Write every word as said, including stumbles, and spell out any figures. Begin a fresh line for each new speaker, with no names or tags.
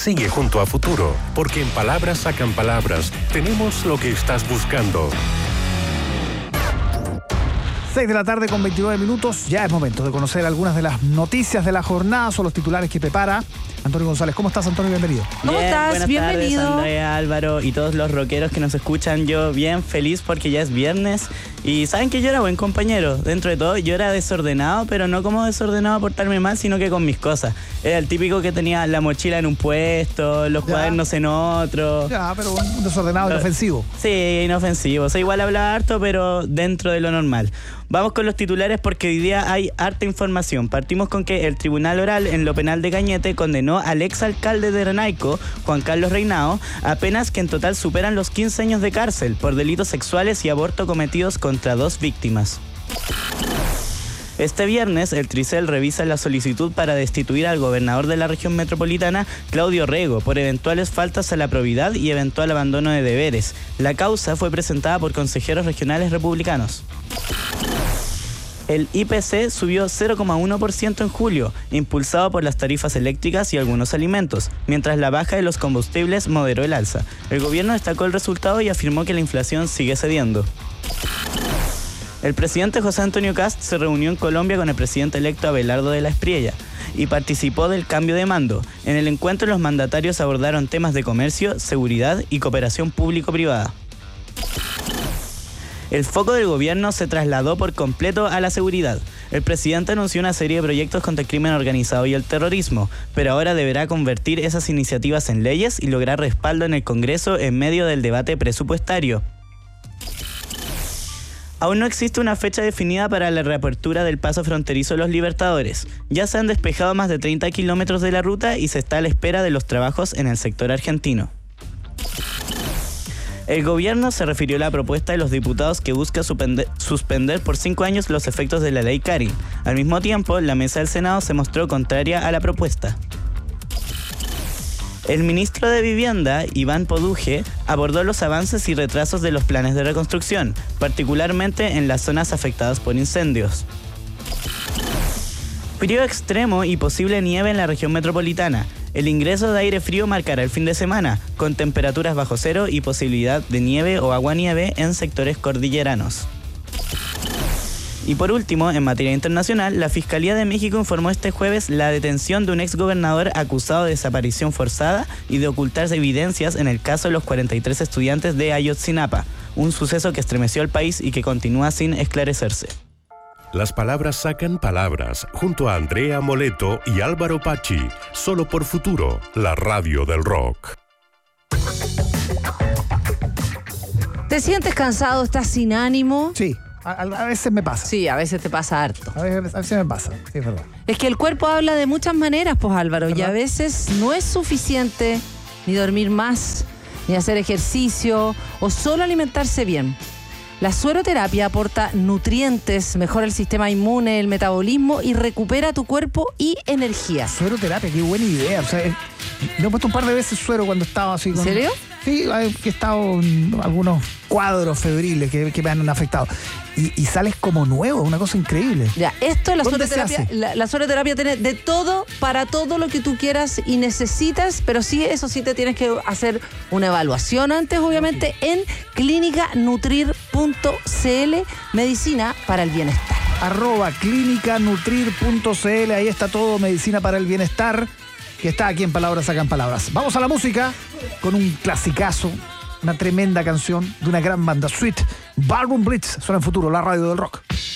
Sigue junto a Futuro, porque en Palabras Sacan Palabras tenemos lo que estás buscando.
seis de la tarde con veintinueve minutos. Ya es momento de conocer algunas de las noticias de la jornada. Son los titulares que prepara Antonio González. ¿Cómo estás, Antonio? Bienvenido.
¿Cómo
Bien,
estás?
buenas
Bienvenido.
tardes, Andrea, Álvaro y todos los rockeros que nos escuchan. Yo bien feliz porque ya es viernes. Y saben que yo era buen compañero. Dentro de todo, yo era desordenado, pero no como desordenado a portarme mal, sino que con mis cosas. Era el típico que tenía la mochila en un puesto, los
Ya.
cuadernos en otro.
Ya, pero un desordenado inofensivo.
Sí, inofensivo. O sea, igual hablaba harto, pero dentro de lo normal. Vamos con los titulares porque hoy día hay harta información. Partimos con que el Tribunal Oral en lo penal de Cañete condenó al exalcalde de Renaico, Juan Carlos Reinao, a penas que en total superan los quince años de cárcel por delitos sexuales y aborto cometidos contra dos víctimas. Este viernes, el Tricel revisa la solicitud para destituir al gobernador de la región metropolitana, Claudio Rego, por eventuales faltas a la probidad y eventual abandono de deberes. La causa fue presentada por consejeros regionales republicanos. El I P C subió cero coma uno por ciento en julio, impulsado por las tarifas eléctricas y algunos alimentos, mientras la baja de los combustibles moderó el alza. El gobierno destacó el resultado y afirmó que la inflación sigue cediendo. El presidente José Antonio Kast se reunió en Colombia con el presidente electo Abelardo de la Espriella y participó del cambio de mando. En el encuentro los mandatarios abordaron temas de comercio, seguridad y cooperación público-privada. El foco del gobierno se trasladó por completo a la seguridad. El presidente anunció una serie de proyectos contra el crimen organizado y el terrorismo, pero ahora deberá convertir esas iniciativas en leyes y lograr respaldo en el Congreso en medio del debate presupuestario. Aún no existe una fecha definida para la reapertura del paso fronterizo Los Libertadores. Ya se han despejado más de treinta kilómetros de la ruta y se está a la espera de los trabajos en el sector argentino. El gobierno se refirió a la propuesta de los diputados que busca suspender, suspender por cinco años los efectos de la ley Karin. Al mismo tiempo, la mesa del Senado se mostró contraria a la propuesta. El ministro de Vivienda, Iván Poduje, abordó los avances y retrasos de los planes de reconstrucción, particularmente en las zonas afectadas por incendios. Frío extremo y posible nieve en la región metropolitana. El ingreso de aire frío marcará el fin de semana, con temperaturas bajo cero y posibilidad de nieve o aguanieve en sectores cordilleranos. Y por último, en materia internacional, la Fiscalía de México informó este jueves la detención de un exgobernador acusado de desaparición forzada y de ocultar evidencias en el caso de los cuarenta y tres estudiantes de Ayotzinapa, un suceso que estremeció al país y que continúa sin esclarecerse.
Las palabras sacan palabras, junto a Andrea Moleto y Álvaro Pachi, solo por Futuro, la radio del rock.
¿Te sientes cansado? ¿Estás sin ánimo?
Sí, a, a veces me pasa.
Sí, a veces te pasa harto.
A veces, a veces me pasa, sí, es verdad.
Es que el cuerpo habla de muchas maneras, pues Álvaro, y a veces no es suficiente ni dormir más, ni hacer ejercicio o solo alimentarse bien. La sueroterapia aporta nutrientes, mejora el sistema inmune, el metabolismo y recupera tu cuerpo y energía.
Sueroterapia, qué buena idea. O sea, eh, me he puesto un par de veces suero cuando estaba así. Con,
¿En serio?
Sí, he estado en algunos cuadros febriles que, que me han afectado. Y, y sales como nuevo, una cosa increíble.
Ya, esto, la
¿Dónde se
sueroterapia,
hace?
la, la sueroterapia tiene de todo para todo lo que tú quieras y necesitas, pero sí, eso sí te tienes que hacer una evaluación antes, obviamente, en clínica nutrir punto c l, medicina para el bienestar.
Arroba clínica nutrir punto c l, ahí está todo, medicina para el bienestar, que está aquí en Palabras Sacan Palabras. Vamos a la música con un clasicazo, una tremenda canción de una gran banda, Sweet Ballroom Blitz. Suena en Futuro, la radio del rock.